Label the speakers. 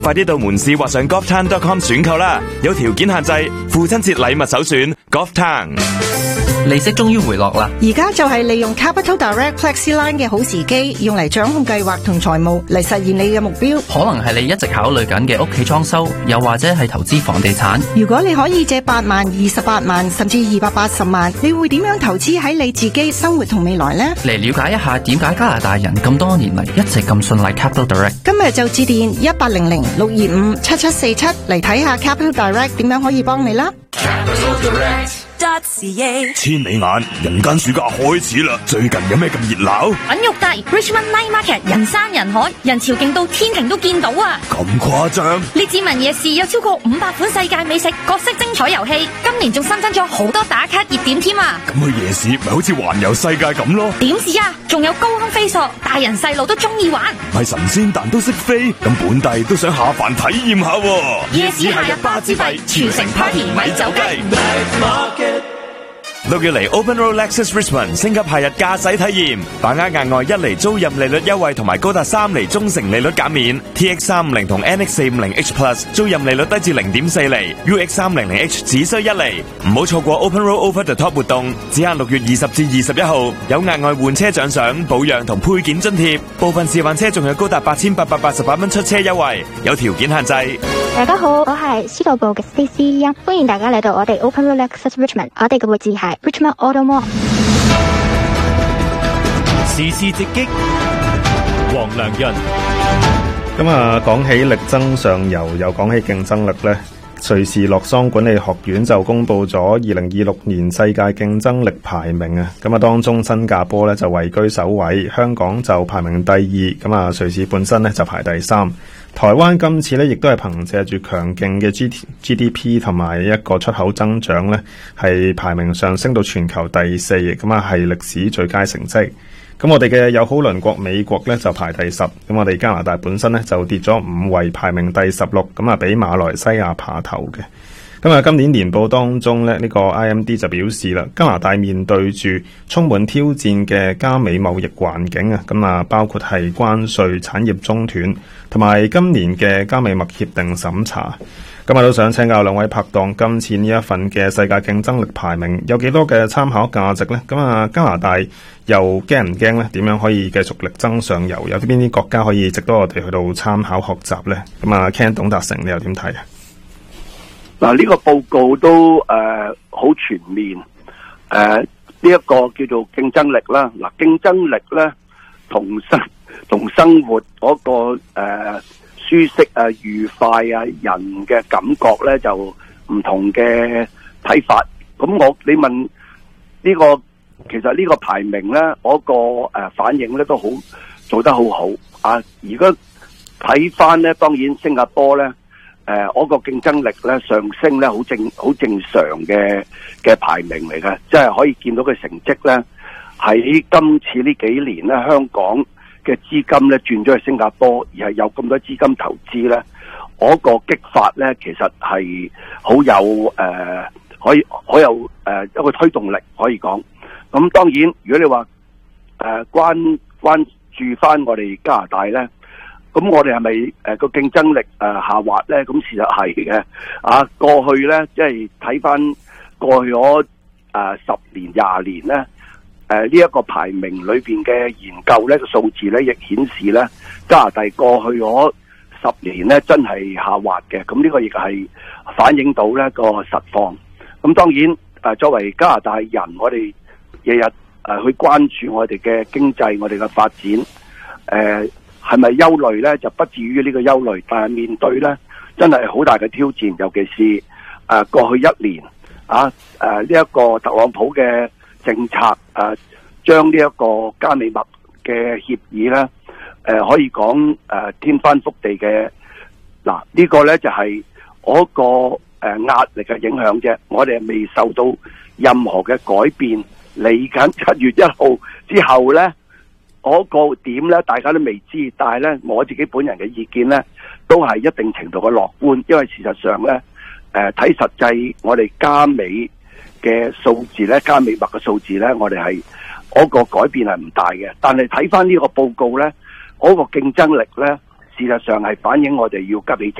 Speaker 1: 快啲到門市或上 golftown.com 選購啦！有條件限制，父親節禮物首選 Golftown。
Speaker 2: 利息終於回落啦！
Speaker 3: 而家就係利用 Capital Direct FlexiLine 嘅好時機，用嚟掌控計劃同財務，嚟實現你嘅目標。
Speaker 2: 可能係你一直考慮緊嘅屋企裝修，又或者係投資房地產。
Speaker 3: 如果你可以借8萬、28萬甚至280萬，你會點樣投資喺你自己生活同未來呢？
Speaker 2: 嚟了解一下點解加拿大人咁多年嚟一直咁信賴 Capital Direct。
Speaker 3: 今日就致電1800-625-7747嚟睇下 Capital Direct 點樣可以幫你啦。
Speaker 4: 千里眼，人間暑假開始啦！最近有咩咁熱鬧？
Speaker 5: 品玉帝 Richmond Night Market 人山人海，人潮勁到天庭都見到啊！
Speaker 4: 咁誇張？
Speaker 5: 列治文夜市有超過500款世界美食，各式精彩遊戲，今年仲新增咗好多打卡熱點添啊！
Speaker 4: 咁去夜市咪好似環遊世界咁咯？
Speaker 5: 點止啊！仲有高空飛索，大人細路都中意玩。
Speaker 4: 唔係神仙但都識飛，咁本地都想下凡體驗下喎。
Speaker 5: 夜市夏日巴之幣，全城 party 咪走雞。
Speaker 1: 6月嚟 Open Road Lexus Richmond 升級夏日駕駛體驗，把握額外1厘租賃利率優惠同埋高達3厘中成利率減免。TX350 同 NX450H Plus 租賃利率低至 0.4 厘 ，UX300H 只需1厘。唔好錯過 Open Road Over the Top 活動，只限6月20至21號，有額外換車獎賞、保養同配件津貼，部分示範車仲有高達8888蚊出車優惠，有條件限制。
Speaker 6: 大家好，我係司徒部嘅 Stacey， 歡迎大家嚟到我哋 Open Road Lexus Richmond， 我哋嘅位置係Richmond Auto Mall。
Speaker 7: 時事直擊，黃良潤。
Speaker 8: 咁啊，講起力爭上游，又講起競爭力呢，瑞士洛桑管理學院就公布咗2026年世界競爭力排名啊。咁啊，當中新加坡呢就位居首位，香港就排名第2。咁啊，瑞士本身呢就排第3。台灣今次呢亦都係憑借住強勁嘅 GDP 同埋一個出口增長呢，係排名上升到全球第4，咁啊係歷史最佳成績。咁我哋嘅友好鄰國美國呢就排第10，咁我哋加拿大本身呢就跌咗5位，排名第16，咁啊比馬來西亞爬頭嘅。咁啊，今年年報當中呢，呢個 IMD 就表示啦，加拿大面對住充滿挑戰嘅加美貿易環境啊，咁啊包括係關稅、產業中斷，同埋今年嘅加美貿協定審查。咁啊，都想請教兩位拍檔，今次呢一份嘅世界競爭力排名有幾多嘅參考價值呢？咁啊，加拿大又驚唔驚呢？點樣可以繼續力爭上游？有啲邊啲國家可以值得我哋去到參考學習呢？咁啊 Ken 董達成，你又點睇啊？
Speaker 9: 嗱，呢個報告都好全面，呢一個叫做競爭力啦。嗱，競爭力咧同生活嗰個舒適啊、愉快啊、人嘅感覺咧就唔同嘅睇法。咁你問呢個，其實呢個排名咧，嗰個反應咧都好做得好好啊。而家睇翻咧，當然新加坡咧。我個競爭力咧上升咧好正常嘅排名嚟嘅，即係可以見到嘅成績咧喺今次呢幾年咧，香港嘅資金咧轉咗去新加坡，而係有咁多資金投資咧，我個激發咧其實係好有可以好有一個推動力可以講。咁當然，如果你話關注翻我哋加拿大咧。咁我哋係咪個競爭力下滑咧？咁事實係嘅。啊，過去咧，即係睇翻過去嗰10年、20年咧，呢一個排名裏邊嘅研究咧個數字咧，亦顯示咧加拿大過去嗰10年咧真係下滑嘅。咁呢個亦係反映到咧個實況。咁當然作為加拿大人，我哋日日去關注我哋嘅經濟、我哋嘅發展，係咪憂慮咧？就不至於呢個憂慮，但係面對咧，真係好大嘅挑戰。尤其是過去1年呢一個特朗普嘅政策將呢一個加美貿嘅協議咧，可以講天翻覆地嘅。嗱，呢個咧就係嗰個壓力嘅影響啫。我哋未受到任何嘅改變。嚟緊7月1號之後咧。嗰個點咧，大家都未知，但係咧，我自己本人嘅意見咧，都係一定程度嘅樂觀，因為事實上咧，睇實際我哋加美嘅數字咧，加美貿嘅數字咧，我哋係嗰個改變係唔大嘅。但係睇翻呢個報告咧，嗰個競爭力咧， 事實上係反映我哋要急起直